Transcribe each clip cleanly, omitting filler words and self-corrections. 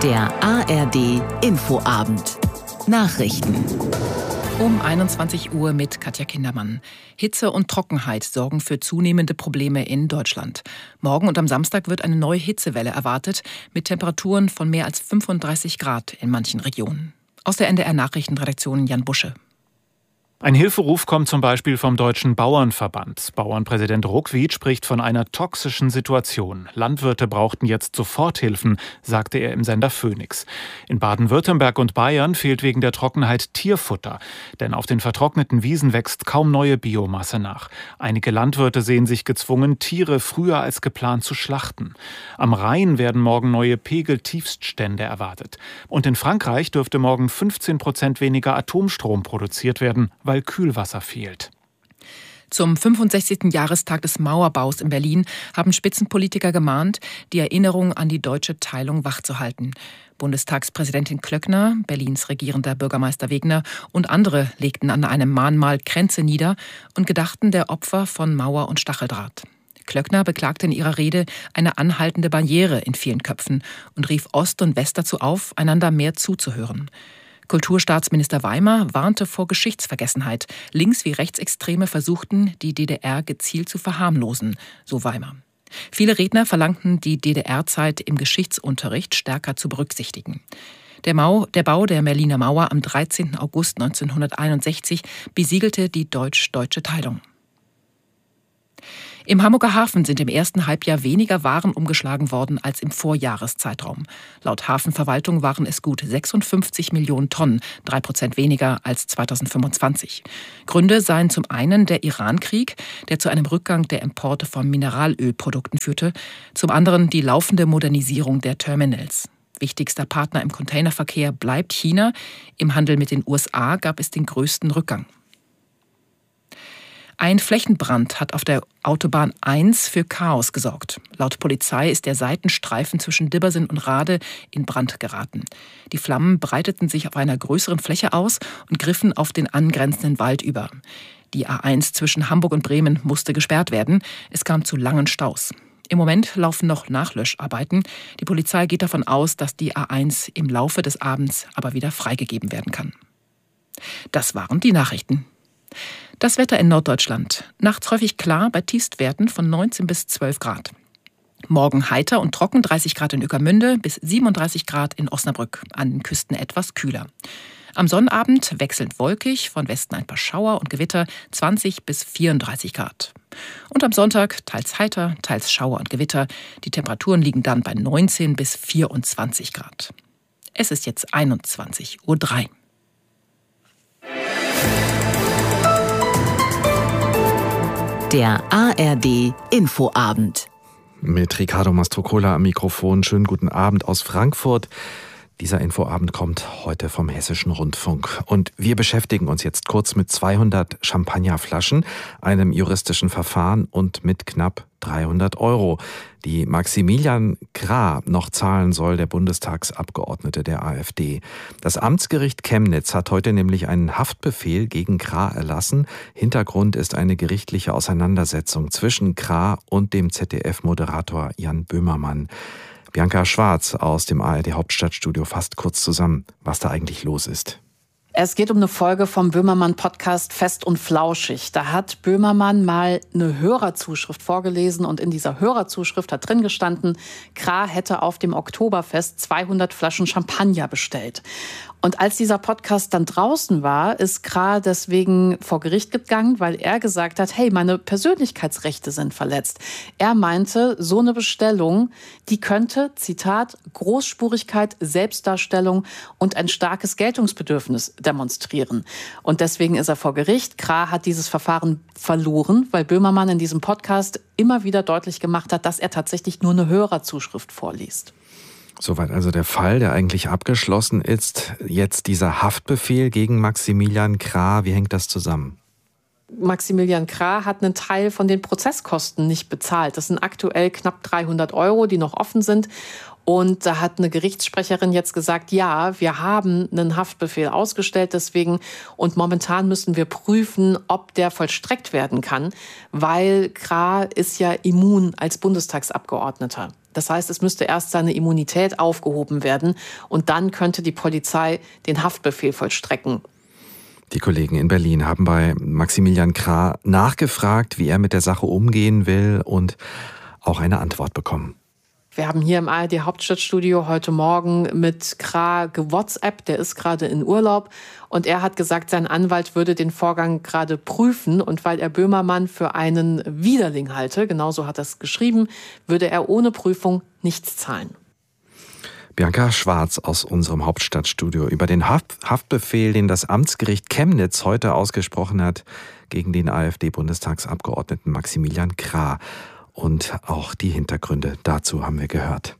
Der ARD Infoabend. Nachrichten. Um 21 Uhr mit Katja Kindermann. Hitze und Trockenheit sorgen für zunehmende Probleme in Deutschland. Morgen und am Samstag wird eine neue Hitzewelle erwartet, mit Temperaturen von mehr als 35 Grad in manchen Regionen. Aus der NDR-Nachrichtenredaktion Jan Busche. Ein Hilferuf kommt zum Beispiel vom Deutschen Bauernverband. Bauernpräsident Ruckwied spricht von einer toxischen Situation. Landwirte brauchten jetzt Soforthilfen, sagte er im Sender Phoenix. In Baden-Württemberg und Bayern fehlt wegen der Trockenheit Tierfutter. Denn auf den vertrockneten Wiesen wächst kaum neue Biomasse nach. Einige Landwirte sehen sich gezwungen, Tiere früher als geplant zu schlachten. Am Rhein werden morgen neue Pegeltiefststände erwartet. Und in Frankreich dürfte morgen 15% weniger Atomstrom produziert werden, weil Kühlwasser fehlt. Zum 65. Jahrestag des Mauerbaus in Berlin haben Spitzenpolitiker gemahnt, die Erinnerung an die deutsche Teilung wachzuhalten. Bundestagspräsidentin Klöckner, Berlins regierender Bürgermeister Wegner und andere legten an einem Mahnmal Kränze nieder und gedachten der Opfer von Mauer und Stacheldraht. Klöckner beklagte in ihrer Rede eine anhaltende Barriere in vielen Köpfen und rief Ost und West dazu auf, einander mehr zuzuhören. Kulturstaatsminister Weimar warnte vor Geschichtsvergessenheit. Links- wie Rechtsextreme versuchten, die DDR gezielt zu verharmlosen, so Weimar. Viele Redner verlangten, die DDR-Zeit im Geschichtsunterricht stärker zu berücksichtigen. Der Bau der Berliner Mauer am 13. August 1961 besiegelte die deutsch-deutsche Teilung. Im Hamburger Hafen sind im ersten Halbjahr weniger Waren umgeschlagen worden als im Vorjahreszeitraum. Laut Hafenverwaltung waren es gut 56 Millionen Tonnen, 3% weniger als 2025. Gründe seien zum einen der Iran-Krieg, der zu einem Rückgang der Importe von Mineralölprodukten führte, zum anderen die laufende Modernisierung der Terminals. Wichtigster Partner im Containerverkehr bleibt China. Im Handel mit den USA gab es den größten Rückgang. Ein Flächenbrand hat auf der Autobahn 1 für Chaos gesorgt. Laut Polizei ist der Seitenstreifen zwischen Dibbersinn und Rade in Brand geraten. Die Flammen breiteten sich auf einer größeren Fläche aus und griffen auf den angrenzenden Wald über. Die A1 zwischen Hamburg und Bremen musste gesperrt werden. Es kam zu langen Staus. Im Moment laufen noch Nachlöscharbeiten. Die Polizei geht davon aus, dass die A1 im Laufe des Abends aber wieder freigegeben werden kann. Das waren die Nachrichten. Das Wetter in Norddeutschland. Nachts häufig klar bei Tiefstwerten von 19 bis 12 Grad. Morgen heiter und trocken, 30 Grad in Ueckermünde bis 37 Grad in Osnabrück. An den Küsten etwas kühler. Am Sonnabend wechselnd wolkig, von Westen ein paar Schauer und Gewitter, 20 bis 34 Grad. Und am Sonntag teils heiter, teils Schauer und Gewitter. Die Temperaturen liegen dann bei 19 bis 24 Grad. Es ist jetzt 21:03 Uhr. Der ARD Infoabend. Mit Riccardo Mastrocola am Mikrofon. Schönen guten Abend aus Frankfurt. Dieser Infoabend kommt heute vom Hessischen Rundfunk. Und wir beschäftigen uns jetzt kurz mit 200 Champagnerflaschen, einem juristischen Verfahren und mit knapp 300 €, die Maximilian Krah noch zahlen soll, der Bundestagsabgeordnete der AfD. Das Amtsgericht Chemnitz hat heute nämlich einen Haftbefehl gegen Krah erlassen. Hintergrund ist eine gerichtliche Auseinandersetzung zwischen Krah und dem ZDF-Moderator Jan Böhmermann. Bianca Schwarz aus dem ARD-Hauptstadtstudio fasst kurz zusammen, was da eigentlich los ist. Es geht um eine Folge vom Böhmermann-Podcast Fest und Flauschig. Da hat Böhmermann mal eine Hörerzuschrift vorgelesen und in dieser Hörerzuschrift hat drin gestanden, Krah hätte auf dem Oktoberfest 200 Flaschen Champagner bestellt. Und als dieser Podcast dann draußen war, ist Krah deswegen vor Gericht gegangen, weil er gesagt hat, hey, meine Persönlichkeitsrechte sind verletzt. Er meinte, so eine Bestellung, die könnte, Zitat, Großspurigkeit, Selbstdarstellung und ein starkes Geltungsbedürfnis demonstrieren. Und deswegen ist er vor Gericht. Krah hat dieses Verfahren verloren, weil Böhmermann in diesem Podcast immer wieder deutlich gemacht hat, dass er tatsächlich nur eine Hörerzuschrift vorliest. Soweit also der Fall, der eigentlich abgeschlossen ist. Jetzt dieser Haftbefehl gegen Maximilian Krah. Wie hängt das zusammen? Maximilian Krah hat einen Teil von den Prozesskosten nicht bezahlt. Das sind aktuell knapp 300 €, die noch offen sind. Und da hat eine Gerichtssprecherin jetzt gesagt, ja, wir haben einen Haftbefehl ausgestellt deswegen und momentan müssen wir prüfen, ob der vollstreckt werden kann, weil Krah ist ja immun als Bundestagsabgeordneter. Das heißt, es müsste erst seine Immunität aufgehoben werden und dann könnte die Polizei den Haftbefehl vollstrecken. Die Kollegen in Berlin haben bei Maximilian Krah nachgefragt, wie er mit der Sache umgehen will und auch eine Antwort bekommen. Wir haben hier im ARD-Hauptstadtstudio heute Morgen mit Krah gewhatsappt. Der ist gerade in Urlaub und er hat gesagt, sein Anwalt würde den Vorgang gerade prüfen. Und weil er Böhmermann für einen Widerling halte, genauso hat er es geschrieben, würde er ohne Prüfung nichts zahlen. Bianca Schwarz aus unserem Hauptstadtstudio über den Haftbefehl, den das Amtsgericht Chemnitz heute ausgesprochen hat gegen den AfD-Bundestagsabgeordneten Maximilian Krah. Und auch die Hintergründe dazu haben wir gehört.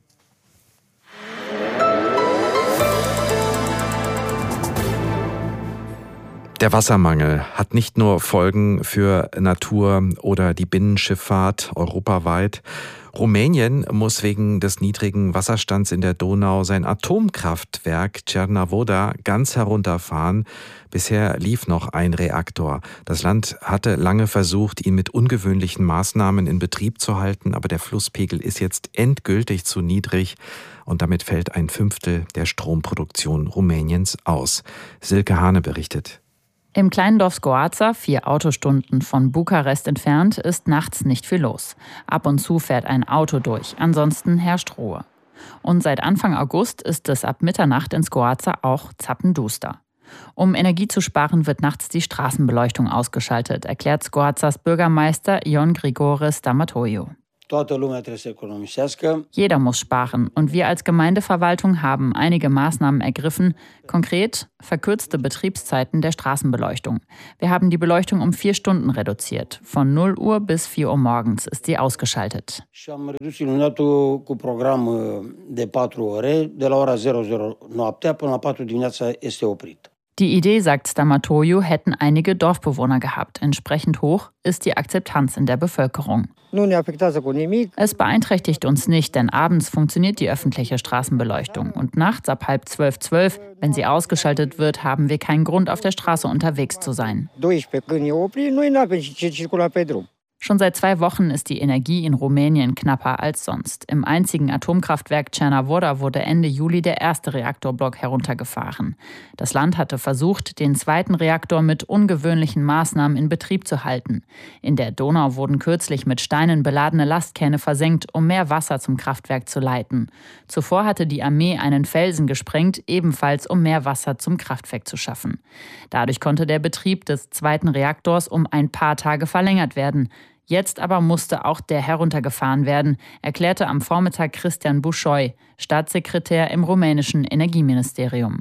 Der Wassermangel hat nicht nur Folgen für Natur oder die Binnenschifffahrt europaweit. Rumänien muss wegen des niedrigen Wasserstands in der Donau sein Atomkraftwerk Cernavodă ganz herunterfahren. Bisher lief noch ein Reaktor. Das Land hatte lange versucht, ihn mit ungewöhnlichen Maßnahmen in Betrieb zu halten, aber der Flusspegel ist jetzt endgültig zu niedrig und damit fällt 1/5 der Stromproduktion Rumäniens aus. Silke Hane berichtet. Im kleinen Dorf Scoața, 4 Autostunden von Bukarest entfernt, ist nachts nicht viel los. Ab und zu fährt ein Auto durch, ansonsten herrscht Ruhe. Und seit Anfang August ist es ab Mitternacht in Scoața auch zappenduster. Um Energie zu sparen, wird nachts die Straßenbeleuchtung ausgeschaltet, erklärt Scoațas Bürgermeister Ion Grigore Stamatoiu. Jeder muss sparen und wir als Gemeindeverwaltung haben einige Maßnahmen ergriffen, konkret verkürzte Betriebszeiten der Straßenbeleuchtung. Wir haben die Beleuchtung um 4 Stunden reduziert. Von 0 Uhr bis 4 Uhr morgens ist sie ausgeschaltet. Die Idee, sagt Stamatoiu, hätten einige Dorfbewohner gehabt. Entsprechend hoch ist die Akzeptanz in der Bevölkerung. Es beeinträchtigt uns nicht, denn abends funktioniert die öffentliche Straßenbeleuchtung. Und nachts ab 11:30, wenn sie ausgeschaltet wird, haben wir keinen Grund, auf der Straße unterwegs zu sein. Schon seit 2 Wochen ist die Energie in Rumänien knapper als sonst. Im einzigen Atomkraftwerk Cernavodă wurde Ende Juli der erste Reaktorblock heruntergefahren. Das Land hatte versucht, den zweiten Reaktor mit ungewöhnlichen Maßnahmen in Betrieb zu halten. In der Donau wurden kürzlich mit Steinen beladene Lastkähne versenkt, um mehr Wasser zum Kraftwerk zu leiten. Zuvor hatte die Armee einen Felsen gesprengt, ebenfalls um mehr Wasser zum Kraftwerk zu schaffen. Dadurch konnte der Betrieb des zweiten Reaktors um ein paar Tage verlängert werden. Jetzt aber musste auch der heruntergefahren werden, erklärte am Vormittag Cristian Bușoi, Staatssekretär im rumänischen Energieministerium.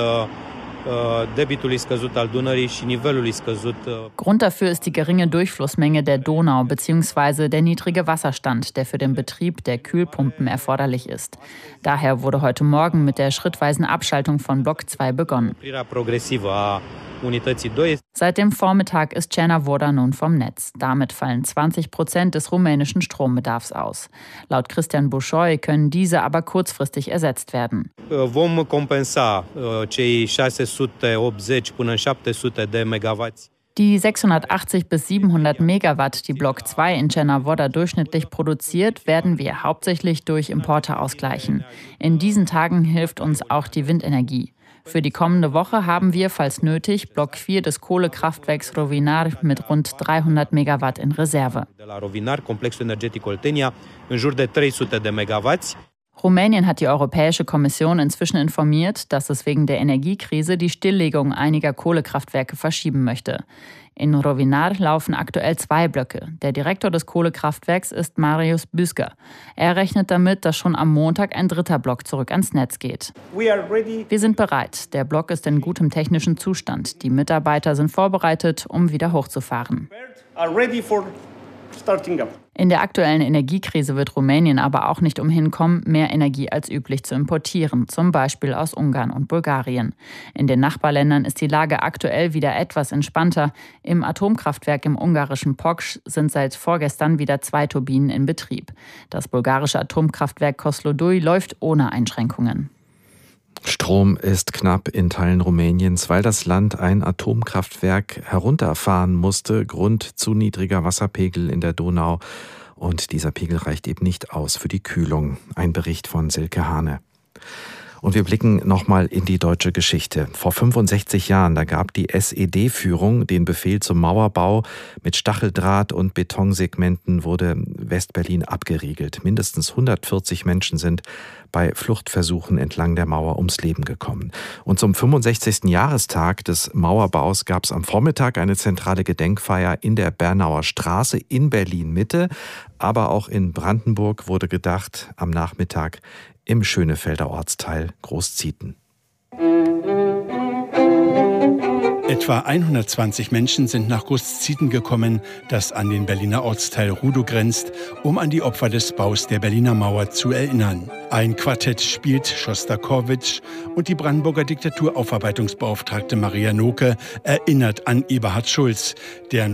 Grund dafür ist die geringe Durchflussmenge der Donau bzw. der niedrige Wasserstand, der für den Betrieb der Kühlpumpen erforderlich ist. Daher wurde heute Morgen mit der schrittweisen Abschaltung von Block 2 begonnen. Seit dem Vormittag ist Cernavodă nun vom Netz. Damit fallen 20% des rumänischen Strombedarfs aus. Laut Cristian Bușoi können diese aber kurzfristig ersetzt werden. Die 680 bis 700 Megawatt, die Block 2 in Cernavodă durchschnittlich produziert, werden wir hauptsächlich durch Importe ausgleichen. In diesen Tagen hilft uns auch die Windenergie. Für die kommende Woche haben wir, falls nötig, Block 4 des Kohlekraftwerks Rovinar mit rund 300 Megawatt in Reserve. Rumänien hat die Europäische Kommission inzwischen informiert, dass es wegen der Energiekrise die Stilllegung einiger Kohlekraftwerke verschieben möchte. In Rovinar laufen aktuell 2 Blöcke. Der Direktor des Kohlekraftwerks ist Marius Büsker. Er rechnet damit, dass schon am Montag ein 3. Block zurück ans Netz geht. Wir sind bereit. Der Block ist in gutem technischen Zustand. Die Mitarbeiter sind vorbereitet, um wieder hochzufahren. In der aktuellen Energiekrise wird Rumänien aber auch nicht umhin kommen, mehr Energie als üblich zu importieren, zum Beispiel aus Ungarn und Bulgarien. In den Nachbarländern ist die Lage aktuell wieder etwas entspannter. Im Atomkraftwerk im ungarischen Poksh sind seit vorgestern wieder 2 Turbinen in Betrieb. Das bulgarische Atomkraftwerk Kozloduy läuft ohne Einschränkungen. Strom ist knapp in Teilen Rumäniens, weil das Land ein Atomkraftwerk herunterfahren musste, Grund zu niedriger Wasserpegel in der Donau. Und dieser Pegel reicht eben nicht aus für die Kühlung. Ein Bericht von Silke Hane. Und wir blicken nochmal in die deutsche Geschichte. Vor 65 Jahren, da gab die SED-Führung den Befehl zum Mauerbau. Mit Stacheldraht und Betonsegmenten wurde Westberlin abgeriegelt. Mindestens 140 Menschen sind bei Fluchtversuchen entlang der Mauer ums Leben gekommen. Und zum 65. Jahrestag des Mauerbaus gab es am Vormittag eine zentrale Gedenkfeier in der Bernauer Straße in Berlin-Mitte. Aber auch in Brandenburg wurde gedacht, am Nachmittag im Schönefelder Ortsteil Großzieten. Etwa 120 Menschen sind nach Großzieten gekommen, das an den Berliner Ortsteil Rudow grenzt, um an die Opfer des Baus der Berliner Mauer zu erinnern. Ein Quartett spielt Schostakowitsch und die Brandenburger Diktaturaufarbeitungsbeauftragte Maria Noke erinnert an Eberhard Schulz, der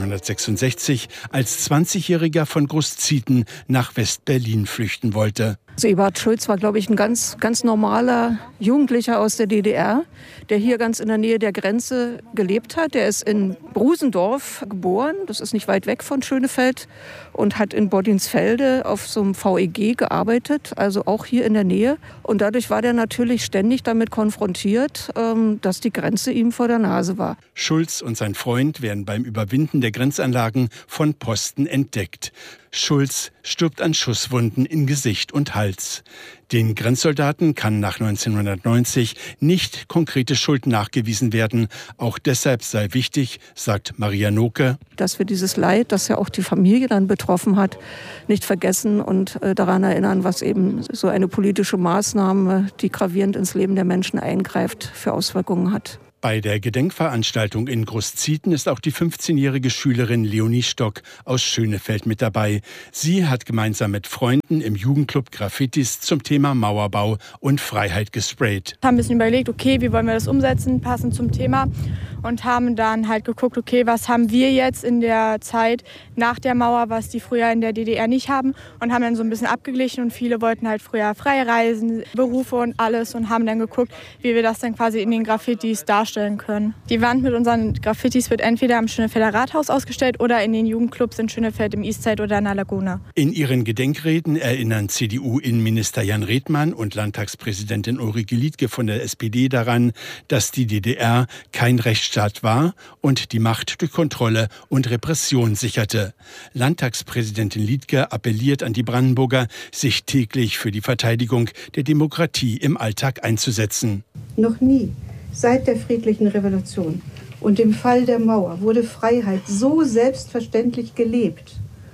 1966 als 20-Jähriger von Großzieten nach West-Berlin flüchten wollte. Also Eberhard Schulz war, glaube ich, ein ganz normaler Jugendlicher aus der DDR, der hier ganz in der Nähe der Grenze gelebt hat. Der ist in Brusendorf geboren, das ist nicht weit weg von Schönefeld, und hat in Boddinsfelde auf so einem VEG gearbeitet, also auch hier in der Nähe. Und dadurch war der natürlich ständig damit konfrontiert, dass die Grenze ihm vor der Nase war. Schulz und sein Freund werden beim Überwinden der Grenzanlagen von Posten entdeckt. Schulz stirbt an Schusswunden in Gesicht und Hals. Den Grenzsoldaten kann nach 1990 nicht konkrete Schuld nachgewiesen werden. Auch deshalb sei wichtig, sagt Maria Noke, dass wir dieses Leid, das ja auch die Familie dann betroffen hat, nicht vergessen und daran erinnern, was eben so eine politische Maßnahme, die gravierend ins Leben der Menschen eingreift, für Auswirkungen hat. Bei der Gedenkveranstaltung in Großzieten ist auch die 15-jährige Schülerin Leonie Stock aus Schönefeld mit dabei. Sie hat gemeinsam mit Freunden im Jugendclub Graffitis zum Thema Mauerbau und Freiheit gesprayt. Wir haben ein bisschen überlegt, okay, wie wollen wir das umsetzen, passend zum Thema, und haben dann halt geguckt, okay, was haben wir jetzt in der Zeit nach der Mauer, was die früher in der DDR nicht haben, und haben dann so ein bisschen abgeglichen, und viele wollten halt früher frei reisen, Berufe und alles, und haben dann geguckt, wie wir das dann quasi in den Graffitis darstellen können. Die Wand mit unseren Graffitis wird entweder am Schönefelder Rathaus ausgestellt oder in den Jugendclubs in Schönefeld im Eastside oder in der Laguna. In ihren Gedenkreden erinnern CDU-Innenminister Jan Redmann und Landtagspräsidentin Ulrike Liedtke von der SPD daran, dass die DDR kein Rechtsstaat war und die Macht durch Kontrolle und Repression sicherte. Landtagspräsidentin Liedtke appelliert an die Brandenburger, sich täglich für die Verteidigung der Demokratie im Alltag einzusetzen. Noch nie seit der friedlichen Revolution und dem Fall der Mauer wurde Freiheit so selbstverständlich gelebt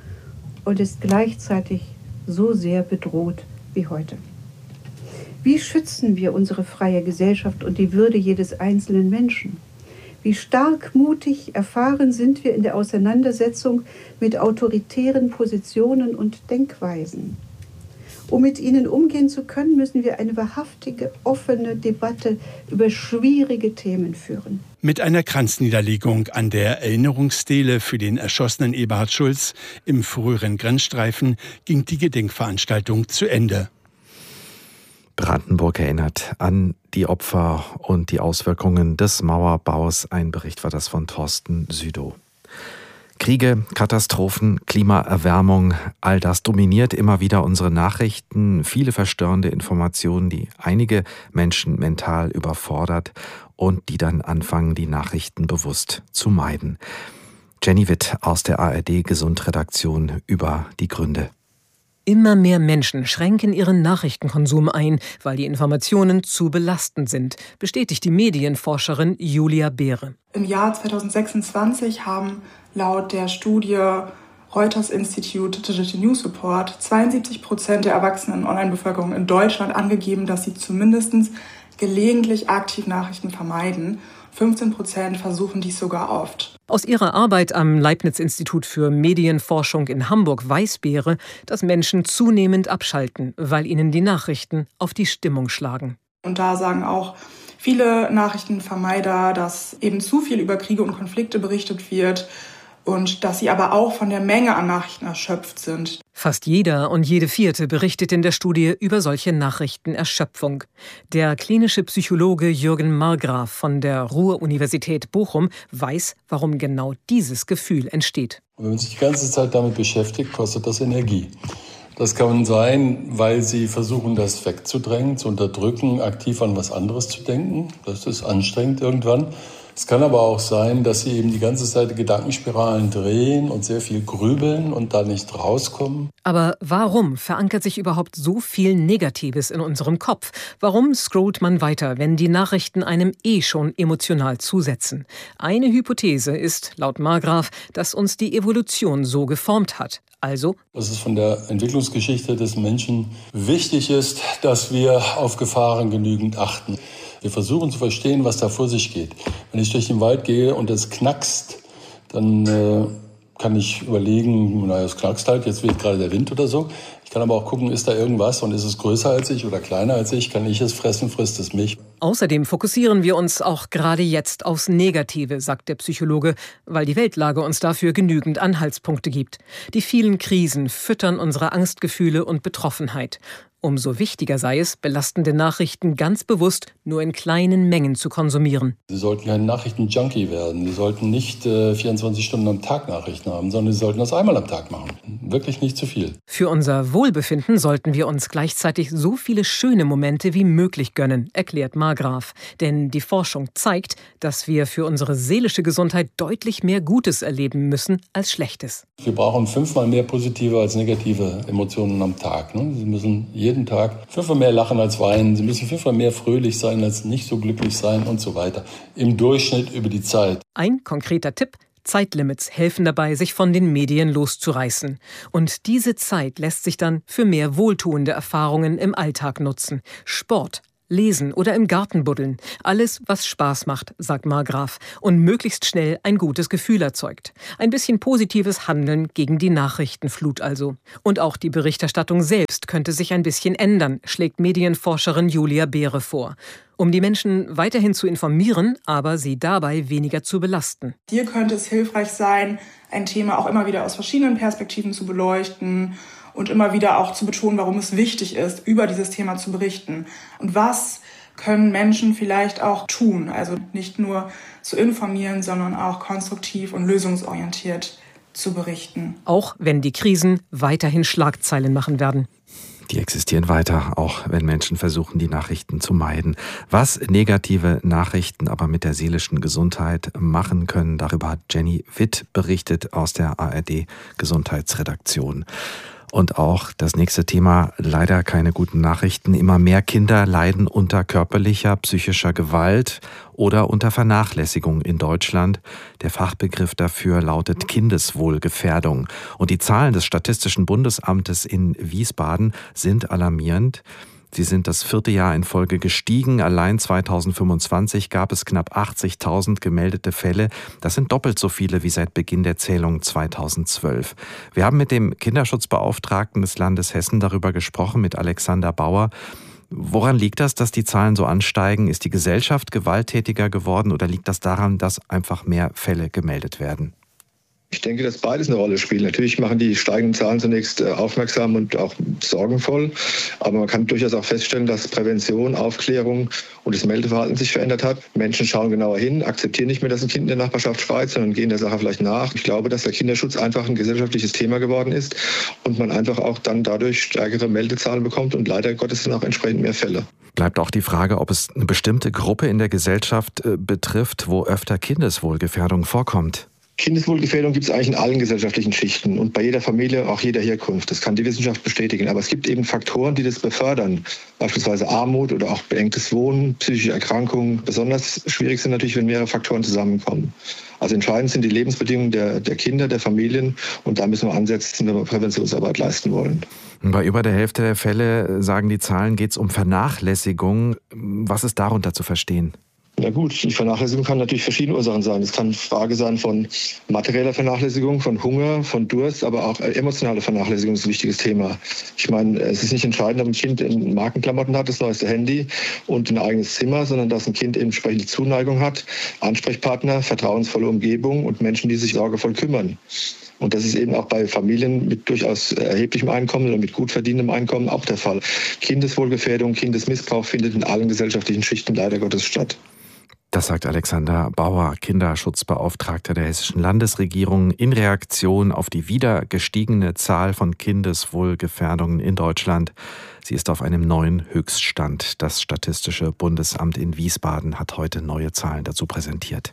und ist gleichzeitig so sehr bedroht wie heute. Wie schützen wir unsere freie Gesellschaft und die Würde jedes einzelnen Menschen? Wie stark, mutig, erfahren sind wir in der Auseinandersetzung mit autoritären Positionen und Denkweisen? Um mit ihnen umgehen zu können, müssen wir eine wahrhaftige, offene Debatte über schwierige Themen führen. Mit einer Kranzniederlegung an der Erinnerungsstele für den erschossenen Eberhard Schulz im früheren Grenzstreifen ging die Gedenkveranstaltung zu Ende. Brandenburg erinnert an die Opfer und die Auswirkungen des Mauerbaus. Ein Bericht war das von Thorsten Südow. Kriege, Katastrophen, Klimaerwärmung, all das dominiert immer wieder unsere Nachrichten. Viele verstörende Informationen, die einige Menschen mental überfordert und die dann anfangen, die Nachrichten bewusst zu meiden. Jenny Witt aus der ARD-Gesundredaktion über die Gründe. Immer mehr Menschen schränken ihren Nachrichtenkonsum ein, weil die Informationen zu belastend sind, bestätigt die Medienforscherin Julia Beere. Im Jahr 2026 haben laut der Studie Reuters Institute Digital News Report 72% der erwachsenen Online-Bevölkerung in Deutschland angegeben, dass sie zumindest gelegentlich aktiv Nachrichten vermeiden. 15% versuchen dies sogar oft. Aus ihrer Arbeit am Leibniz-Institut für Medienforschung in Hamburg weiß Beere, dass Menschen zunehmend abschalten, weil ihnen die Nachrichten auf die Stimmung schlagen. Und da sagen auch viele Nachrichtenvermeider, dass eben zu viel über Kriege und Konflikte berichtet wird und dass sie aber auch von der Menge an Nachrichten erschöpft sind. Fast jeder und jede Vierte berichtet in der Studie über solche Nachrichtenerschöpfung. Der klinische Psychologe Jürgen Margraf von der Ruhr-Universität Bochum weiß, warum genau dieses Gefühl entsteht. Wenn man sich die ganze Zeit damit beschäftigt, kostet das Energie. Das kann sein, weil sie versuchen, das wegzudrängen, zu unterdrücken, aktiv an was anderes zu denken. Das ist anstrengend irgendwann. Es kann aber auch sein, dass sie eben die ganze Zeit Gedankenspiralen drehen und sehr viel grübeln und da nicht rauskommen. Aber warum verankert sich überhaupt so viel Negatives in unserem Kopf? Warum scrollt man weiter, wenn die Nachrichten einem schon emotional zusetzen? Eine Hypothese ist, laut Margraf, dass uns die Evolution so geformt hat. Also, dass es von der Entwicklungsgeschichte des Menschen wichtig ist, dass wir auf Gefahren genügend achten. Wir versuchen zu verstehen, was da vor sich geht. Wenn ich durch den Wald gehe und es knackst, dann kann ich überlegen, naja, es knackst halt, jetzt weht gerade der Wind oder so. Ich kann aber auch gucken, ist da irgendwas und ist es größer als ich oder kleiner als ich? Kann ich es fressen, frisst es mich? Außerdem fokussieren wir uns auch gerade jetzt aufs Negative, sagt der Psychologe, weil die Weltlage uns dafür genügend Anhaltspunkte gibt. Die vielen Krisen füttern unsere Angstgefühle und Betroffenheit. Umso wichtiger sei es, belastende Nachrichten ganz bewusst nur in kleinen Mengen zu konsumieren. Sie sollten kein Nachrichten-Junkie werden. Sie sollten nicht 24 Stunden am Tag Nachrichten haben, sondern Sie sollten das einmal am Tag machen. Wirklich nicht zu viel. Für unser Wohlbefinden sollten wir uns gleichzeitig so viele schöne Momente wie möglich gönnen, erklärt Margraf. Denn die Forschung zeigt, dass wir für unsere seelische Gesundheit deutlich mehr Gutes erleben müssen als Schlechtes. Wir brauchen 5-mal mehr positive als negative Emotionen am Tag. Sie müssen jeden Tag 5-mal mehr lachen als weinen. Sie müssen 5-mal mehr fröhlich sein als nicht so glücklich sein und so weiter. Im Durchschnitt über die Zeit. Ein konkreter Tipp: Zeitlimits helfen dabei, sich von den Medien loszureißen. Und diese Zeit lässt sich dann für mehr wohltuende Erfahrungen im Alltag nutzen. Sport, Lesen oder im Garten buddeln. Alles, was Spaß macht, sagt Margraf, und möglichst schnell ein gutes Gefühl erzeugt. Ein bisschen positives Handeln gegen die Nachrichtenflut also. Und auch die Berichterstattung selbst könnte sich ein bisschen ändern, schlägt Medienforscherin Julia Beere vor. Um die Menschen weiterhin zu informieren, aber sie dabei weniger zu belasten. Hier könnte es hilfreich sein, ein Thema auch immer wieder aus verschiedenen Perspektiven zu beleuchten und immer wieder auch zu betonen, warum es wichtig ist, über dieses Thema zu berichten. Und was können Menschen vielleicht auch tun? Also nicht nur zu informieren, sondern auch konstruktiv und lösungsorientiert zu berichten. Auch wenn die Krisen weiterhin Schlagzeilen machen werden. Die existieren weiter, auch wenn Menschen versuchen, die Nachrichten zu meiden. Was negative Nachrichten aber mit der seelischen Gesundheit machen können, darüber hat Jenny Witt berichtet aus der ARD-Gesundheitsredaktion. Und auch das nächste Thema, leider keine guten Nachrichten. Immer mehr Kinder leiden unter körperlicher, psychischer Gewalt oder unter Vernachlässigung in Deutschland. Der Fachbegriff dafür lautet Kindeswohlgefährdung. Und die Zahlen des Statistischen Bundesamtes in Wiesbaden sind alarmierend. Sie sind das 4. Jahr in Folge gestiegen. Allein 2025 gab es knapp 80.000 gemeldete Fälle. Das sind doppelt so viele wie seit Beginn der Zählung 2012. Wir haben mit dem Kinderschutzbeauftragten des Landes Hessen darüber gesprochen, mit Alexander Bauer. Woran liegt das, dass die Zahlen so ansteigen? Ist die Gesellschaft gewalttätiger geworden oder liegt das daran, dass einfach mehr Fälle gemeldet werden? Ich denke, dass beides eine Rolle spielt. Natürlich machen die steigenden Zahlen zunächst aufmerksam und auch sorgenvoll. Aber man kann durchaus auch feststellen, dass Prävention, Aufklärung und das Meldeverhalten sich verändert hat. Menschen schauen genauer hin, akzeptieren nicht mehr, dass ein Kind in der Nachbarschaft schreit, sondern gehen der Sache vielleicht nach. Ich glaube, dass der Kinderschutz einfach ein gesellschaftliches Thema geworden ist und man einfach auch dann dadurch stärkere Meldezahlen bekommt und leider Gottes dann auch entsprechend mehr Fälle. Bleibt auch die Frage, ob es eine bestimmte Gruppe in der Gesellschaft betrifft, wo öfter Kindeswohlgefährdung vorkommt. Kindeswohlgefährdung gibt es eigentlich in allen gesellschaftlichen Schichten und bei jeder Familie, auch jeder Herkunft. Das kann die Wissenschaft bestätigen. Aber es gibt eben Faktoren, die das befördern. Beispielsweise Armut oder auch beengtes Wohnen, psychische Erkrankungen. Besonders schwierig sind natürlich, wenn mehrere Faktoren zusammenkommen. Also entscheidend sind die Lebensbedingungen der Kinder, der Familien. Und da müssen wir ansetzen, wenn wir Präventionsarbeit leisten wollen. Bei über der Hälfte der Fälle, sagen die Zahlen, geht es um Vernachlässigung. Was ist darunter zu verstehen? Na gut, die Vernachlässigung kann natürlich verschiedene Ursachen sein. Es kann Frage sein von materieller Vernachlässigung, von Hunger, von Durst, aber auch emotionale Vernachlässigung ist ein wichtiges Thema. Ich meine, es ist nicht entscheidend, ob ein Kind Markenklamotten hat, das neueste Handy und ein eigenes Zimmer, sondern dass ein Kind entsprechende Zuneigung hat, Ansprechpartner, vertrauensvolle Umgebung und Menschen, die sich sorgevoll kümmern. Und das ist eben auch bei Familien mit durchaus erheblichem Einkommen oder mit gut verdienendem Einkommen auch der Fall. Kindeswohlgefährdung, Kindesmissbrauch findet in allen gesellschaftlichen Schichten leider Gottes statt. Das sagt Alexander Bauer, Kinderschutzbeauftragter der Hessischen Landesregierung, in Reaktion auf die wieder gestiegene Zahl von Kindeswohlgefährdungen in Deutschland. Sie ist auf einem neuen Höchststand. Das Statistische Bundesamt in Wiesbaden hat heute neue Zahlen dazu präsentiert.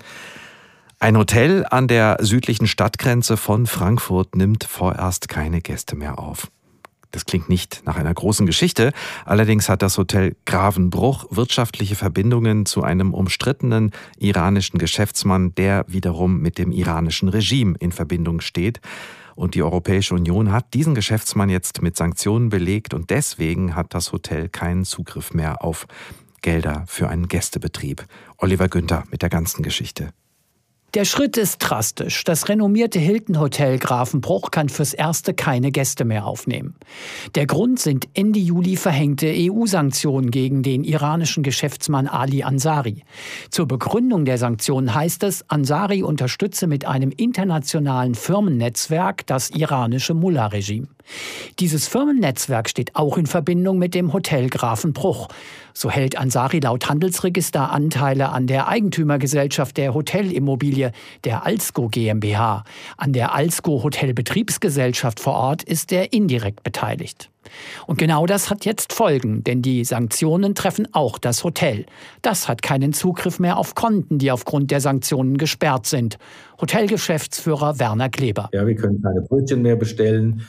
Ein Hotel an der südlichen Stadtgrenze von Frankfurt nimmt vorerst keine Gäste mehr auf. Das klingt nicht nach einer großen Geschichte. Allerdings hat das Hotel Gravenbruch wirtschaftliche Verbindungen zu einem umstrittenen iranischen Geschäftsmann, der wiederum mit dem iranischen Regime in Verbindung steht. Und die Europäische Union hat diesen Geschäftsmann jetzt mit Sanktionen belegt und deswegen hat das Hotel keinen Zugriff mehr auf Gelder für einen Gästebetrieb. Oliver Günther mit der ganzen Geschichte. Der Schritt ist drastisch. Das renommierte Hilton-Hotel Gravenbruch kann fürs Erste keine Gäste mehr aufnehmen. Der Grund sind Ende Juli verhängte EU-Sanktionen gegen den iranischen Geschäftsmann Ali Ansari. Zur Begründung der Sanktionen heißt es, Ansari unterstütze mit einem internationalen Firmennetzwerk das iranische Mullah-Regime. Dieses Firmennetzwerk steht auch in Verbindung mit dem Hotel Gravenbruch. So hält Ansari laut Handelsregister Anteile an der Eigentümergesellschaft der Hotelimmobilie, der Alsco GmbH. An der Alsco Hotelbetriebsgesellschaft vor Ort ist er indirekt beteiligt. Und genau das hat jetzt Folgen, denn die Sanktionen treffen auch das Hotel. Das hat keinen Zugriff mehr auf Konten, die aufgrund der Sanktionen gesperrt sind. Hotelgeschäftsführer Werner Kleber. Ja, wir können keine Brötchen mehr bestellen.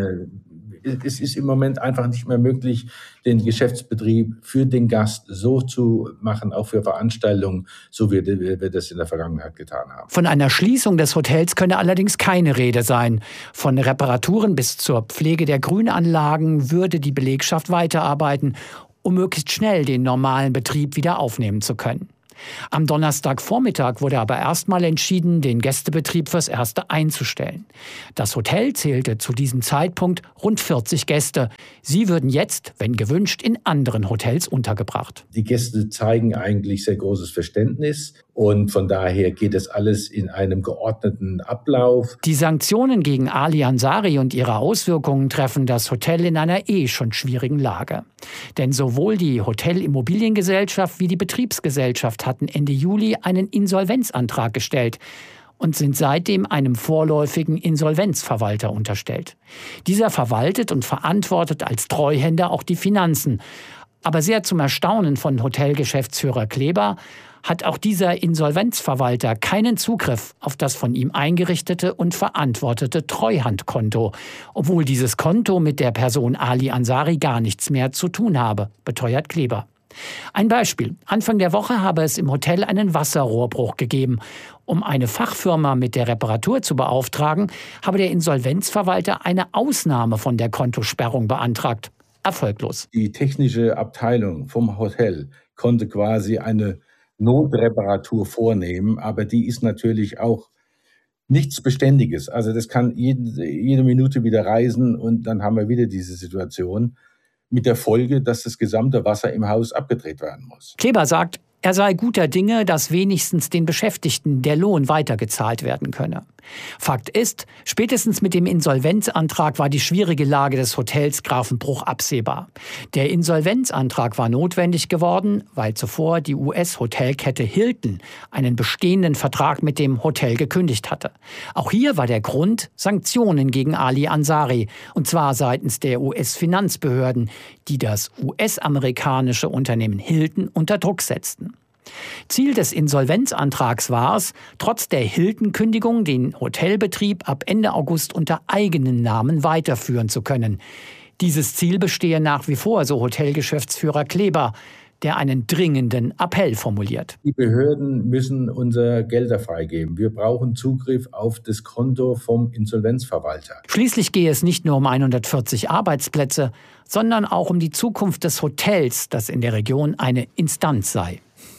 Es ist im Moment einfach nicht mehr möglich, den Geschäftsbetrieb für den Gast so zu machen, auch für Veranstaltungen, so wie wir das in der Vergangenheit getan haben. Von einer Schließung des Hotels könne allerdings keine Rede sein. Von Reparaturen bis zur Pflege der Grünanlagen würde die Belegschaft weiterarbeiten, um möglichst schnell den normalen Betrieb wieder aufnehmen zu können. Am Donnerstagvormittag wurde aber erstmal entschieden, den Gästebetrieb fürs Erste einzustellen. Das Hotel zählte zu diesem Zeitpunkt rund 40 Gäste. Sie würden jetzt, wenn gewünscht, in anderen Hotels untergebracht. Die Gäste zeigen eigentlich sehr großes Verständnis und von daher geht es alles in einem geordneten Ablauf. Die Sanktionen gegen Ali Ansari und ihre Auswirkungen treffen das Hotel in einer schon schwierigen Lage. Denn sowohl die Hotelimmobiliengesellschaft wie die Betriebsgesellschaft hatten Ende Juli einen Insolvenzantrag gestellt und sind seitdem einem vorläufigen Insolvenzverwalter unterstellt. Dieser verwaltet und verantwortet als Treuhänder auch die Finanzen. Aber sehr zum Erstaunen von Hotelgeschäftsführer Kleber hat auch dieser Insolvenzverwalter keinen Zugriff auf das von ihm eingerichtete und verantwortete Treuhandkonto, obwohl dieses Konto mit der Person Ali Ansari gar nichts mehr zu tun habe, beteuert Kleber. Ein Beispiel. Anfang der Woche habe es im Hotel einen Wasserrohrbruch gegeben. Um eine Fachfirma mit der Reparatur zu beauftragen, habe der Insolvenzverwalter eine Ausnahme von der Kontosperrung beantragt. Erfolglos. Die technische Abteilung vom Hotel konnte quasi eine Notreparatur vornehmen, aber die ist natürlich auch nichts Beständiges. Also das kann jede Minute wieder reisen und dann haben wir wieder diese Situation mit der Folge, dass das gesamte Wasser im Haus abgedreht werden muss. Kleber sagt, er sei guter Dinge, dass wenigstens den Beschäftigten der Lohn weitergezahlt werden könne. Fakt ist, spätestens mit dem Insolvenzantrag war die schwierige Lage des Hotels Gravenbruch absehbar. Der Insolvenzantrag war notwendig geworden, weil zuvor die US-Hotelkette Hilton einen bestehenden Vertrag mit dem Hotel gekündigt hatte. Auch hier war der Grund Sanktionen gegen Ali Ansari, und zwar seitens der US-Finanzbehörden, die das US-amerikanische Unternehmen Hilton unter Druck setzten. Ziel des Insolvenzantrags war es, trotz der Hilton-Kündigung den Hotelbetrieb ab Ende August unter eigenen Namen weiterführen zu können. Dieses Ziel bestehe nach wie vor, so Hotelgeschäftsführer Kleber, der einen dringenden Appell formuliert. Die Behörden müssen unsere Gelder freigeben. Wir brauchen Zugriff auf das Konto vom Insolvenzverwalter. Schließlich gehe es nicht nur um 140 Arbeitsplätze, sondern auch um die Zukunft des Hotels, das in der Region eine Instanz sei.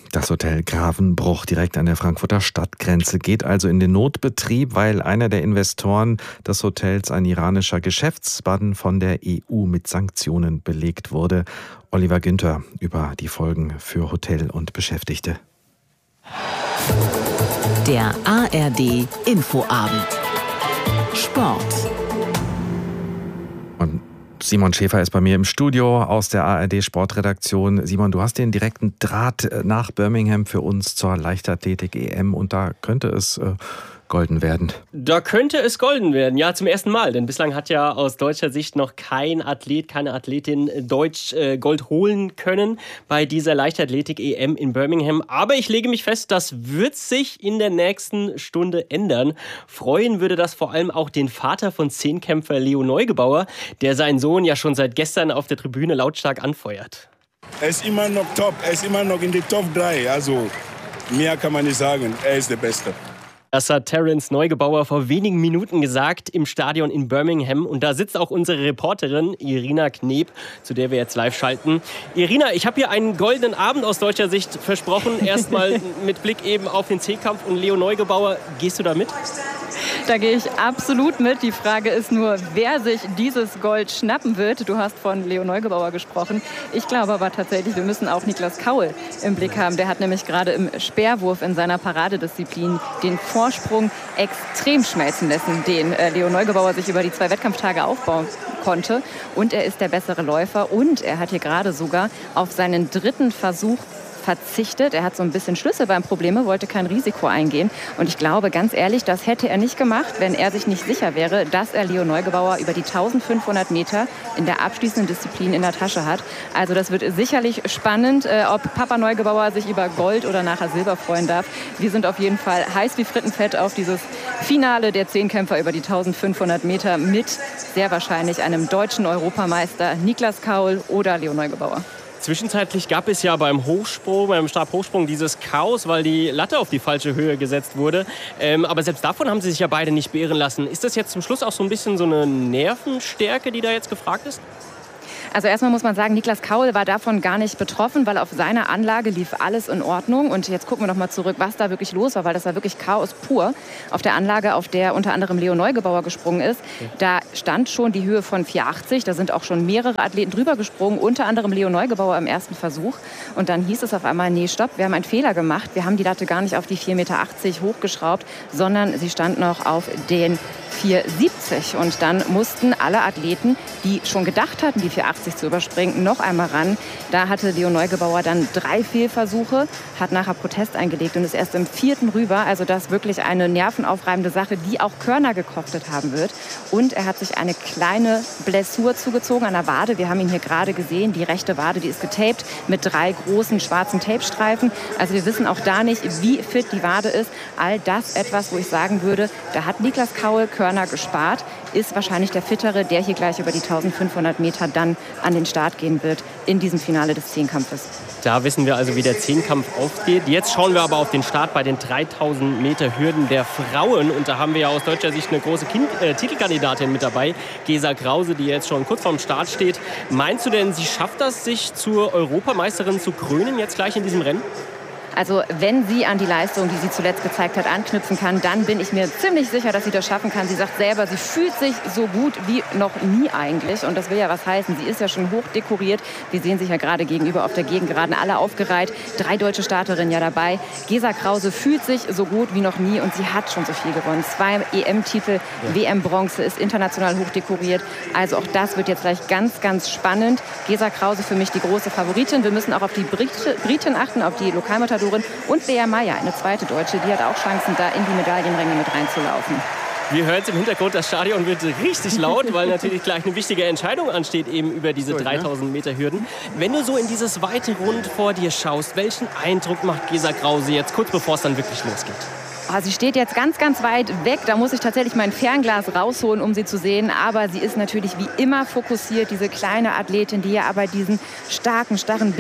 Das Hotel Gravenbruch direkt an der Frankfurter Stadtgrenze geht also in den Notbetrieb, weil einer der Investoren des Hotels, ein iranischer Geschäftsmann, von der EU mit Sanktionen belegt wurde. Oliver Günther über die Folgen für Hotel und Beschäftigte. Der ARD Infoabend. Sport. Und Simon Schäfer ist bei mir im Studio aus der ARD Sportredaktion. Simon, du hast den direkten Draht nach Birmingham für uns zur Leichtathletik-EM und da könnte es golden werden. Da könnte es golden werden, ja, zum ersten Mal. Denn bislang hat ja aus deutscher Sicht noch kein Athlet, keine Athletin Deutsch Gold holen können bei dieser Leichtathletik-EM in Birmingham. Aber ich lege mich fest, das wird sich in der nächsten Stunde ändern. Freuen würde das vor allem auch den Vater von Zehnkämpfer Leo Neugebauer, der seinen Sohn ja schon seit gestern auf der Tribüne lautstark anfeuert. Er ist immer noch top, er ist immer noch in die Top 3. Also mehr kann man nicht sagen, er ist der Beste. Das hat Terence Neugebauer vor wenigen Minuten gesagt im Stadion in Birmingham. Und da sitzt auch unsere Reporterin Irina Kneb, zu der wir jetzt live schalten. Irina, ich habe hier einen goldenen Abend aus deutscher Sicht versprochen. Erstmal mit Blick eben auf den C-Kampf und Leo Neugebauer. Gehst du da mit? Da gehe ich absolut mit. Die Frage ist nur, wer sich dieses Gold schnappen wird. Du hast von Leo Neugebauer gesprochen. Ich glaube aber tatsächlich, wir müssen auch Niklas Kaul im Blick haben. Der hat nämlich gerade im Speerwurf in seiner Paradedisziplin den Vorsprung extrem schmelzen lassen, den Leo Neugebauer sich über die 2 Wettkampftage aufbauen konnte. Und er ist der bessere Läufer und er hat hier gerade sogar auf seinen 3. Versuch verzichtet. Er hat so ein bisschen Schlüsselbeinprobleme, wollte kein Risiko eingehen. Und ich glaube, ganz ehrlich, das hätte er nicht gemacht, wenn er sich nicht sicher wäre, dass er Leo Neugebauer über die 1500 Meter in der abschließenden Disziplin in der Tasche hat. Also das wird sicherlich spannend, ob Papa Neugebauer sich über Gold oder nachher Silber freuen darf. Wir sind auf jeden Fall heiß wie Frittenfett auf dieses Finale der Zehnkämpfer über die 1500 Meter mit sehr wahrscheinlich einem deutschen Europameister Niklas Kaul oder Leo Neugebauer. Zwischenzeitlich gab es ja beim Stabhochsprung dieses Chaos, weil die Latte auf die falsche Höhe gesetzt wurde. Aber selbst davon haben sie sich ja beide nicht beirren lassen. Ist das jetzt zum Schluss auch so ein bisschen so eine Nervenstärke, die da jetzt gefragt ist? Also erstmal muss man sagen, Niklas Kaul war davon gar nicht betroffen, weil auf seiner Anlage lief alles in Ordnung. Und jetzt gucken wir noch mal zurück, was da wirklich los war, weil das war wirklich Chaos pur. Auf der Anlage, auf der unter anderem Leo Neugebauer gesprungen ist, da stand schon die Höhe von 4,80. Da sind auch schon mehrere Athleten drüber gesprungen, unter anderem Leo Neugebauer im ersten Versuch. Und dann hieß es auf einmal, nee, stopp, wir haben einen Fehler gemacht. Wir haben die Latte gar nicht auf die 4,80 Meter hochgeschraubt, sondern sie stand noch auf den 4,70. Und dann mussten alle Athleten, die schon gedacht hatten, die 4,80 zu überspringen, noch einmal ran. Da hatte Leo Neugebauer dann 3 Fehlversuche, hat nachher Protest eingelegt und ist erst im 4. rüber. Also das ist wirklich eine nervenaufreibende Sache, die auch Körner gekostet haben wird. Und er hat sich eine kleine Blessur zugezogen an der Wade. Wir haben ihn hier gerade gesehen. Die rechte Wade, die ist getaped mit 3 großen schwarzen Tapestreifen. Also wir wissen auch da nicht, wie fit die Wade ist. All das etwas, wo ich sagen würde, da hat Niklas Kaul Körner gespart, ist wahrscheinlich der Fittere, der hier gleich über die 1500 Meter dann an den Start gehen wird in diesem Finale des Zehnkampfes. Da wissen wir also, wie der Zehnkampf aufgeht. Jetzt schauen wir aber auf den Start bei den 3000 Meter Hürden der Frauen. Und da haben wir ja aus deutscher Sicht eine große Titelkandidatin mit dabei, Gesa Krause, die jetzt schon kurz vorm Start steht. Meinst du denn, sie schafft das, sich zur Europameisterin zu krönen, jetzt gleich in diesem Rennen? Also wenn sie an die Leistung, die sie zuletzt gezeigt hat, anknüpfen kann, dann bin ich mir ziemlich sicher, dass sie das schaffen kann. Sie sagt selber, sie fühlt sich so gut wie noch nie eigentlich. Und das will ja was heißen. Sie ist ja schon hoch dekoriert. Wir sehen sich ja gerade gegenüber auf der Gegengeraden alle aufgereiht. 3 deutsche Starterinnen ja dabei. Gesa Krause fühlt sich so gut wie noch nie und sie hat schon so viel gewonnen. 2 EM-Titel, WM-Bronze, ist international hoch dekoriert. Also auch das wird jetzt gleich ganz, ganz spannend. Gesa Krause für mich die große Favoritin. Wir müssen auch auf die Britin achten, auf die Lokalmatadorin. Und Lea Meyer, eine zweite Deutsche, die hat auch Chancen, da in die Medaillenränge mit reinzulaufen. Wir hören es im Hintergrund, das Stadion wird richtig laut, weil natürlich gleich eine wichtige Entscheidung ansteht, eben über diese 3000 Meter Hürden. Wenn du so in dieses weite Rund vor dir schaust, welchen Eindruck macht Gesa Krause jetzt, kurz bevor es dann wirklich losgeht? Sie steht jetzt ganz, ganz weit weg. Da muss ich tatsächlich mein Fernglas rausholen, um sie zu sehen. Aber sie ist natürlich wie immer fokussiert, diese kleine Athletin, die ja aber diesen starken, starren Biss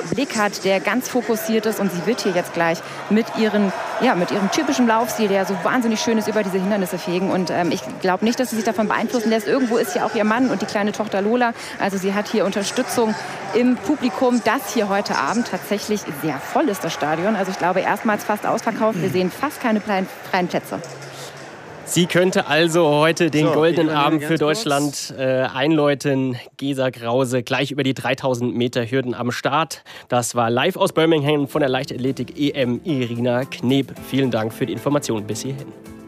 Blick hat, der ganz fokussiert ist. Und sie wird hier jetzt gleich mit ihrem typischen Laufstil, der so wahnsinnig schön ist, über diese Hindernisse fegen. Und ich glaube nicht, dass sie sich davon beeinflussen lässt. Irgendwo ist ja auch ihr Mann und die kleine Tochter Lola. Also sie hat hier Unterstützung im Publikum, das hier heute Abend tatsächlich sehr voll ist, das Stadion. Also ich glaube, erstmals fast ausverkauft. Wir sehen fast keine freien Plätze. Sie könnte also heute den goldenen Abend für Deutschland einläuten. Gesa Krause gleich über die 3000 Meter Hürden am Start. Das war live aus Birmingham von der Leichtathletik EM Irina Kneb. Vielen Dank für die Informationen bis hierhin.